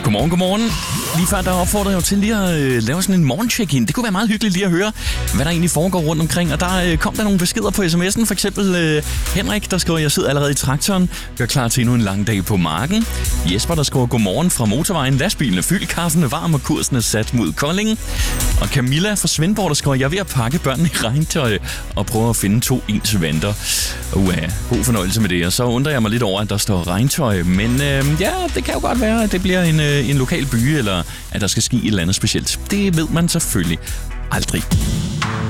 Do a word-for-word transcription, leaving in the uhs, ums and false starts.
Godmorgen, godmorgen. Lige før der opfordrer jeg jo til lige at øh, lave sådan en morgencheck-in. Det kunne være meget hyggeligt lige at høre, hvad der egentlig foregår rundt omkring. Og der øh, kom der nogle beskeder på sms'en. For eksempel øh, Henrik, der skriver, jeg sidder allerede i traktoren. Gør klar til endnu en lang dag på marken. Jesper, der skriver, godmorgen fra motorvejen. Lastbilen er fyldt, kaffen er varm, og kursen er sat mod Kolding. Og Camilla fra Svendborg, der skriver, jeg er ved at pakke børnene i regntøj og prøve at finde to ens vanter. Uh, god fornøjelse med det. Og så undrer jeg mig lidt over, at der står regntøj. Men øh, ja, det kan jo godt være, at det bliver en, øh, en lokal by, eller at der skal ske et eller andet specielt. Det ved man selvfølgelig aldrig.